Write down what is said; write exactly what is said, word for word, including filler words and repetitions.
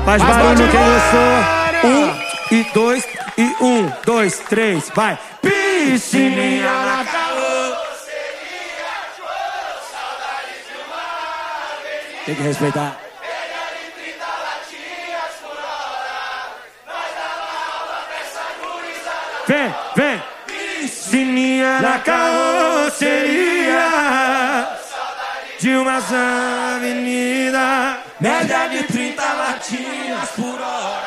Faz barulho quem gostou. Um e dois e um, dois, três, vai. Piscininha na carroceria, saudade de uma avenida. Tem que respeitar. Média de trinta latinhas por hora. Nós dava aula pra essa gurizada. Vem, vem. Piscininha na carroceria, saudade de umas avenidas. Média de trinta latinhas por hora.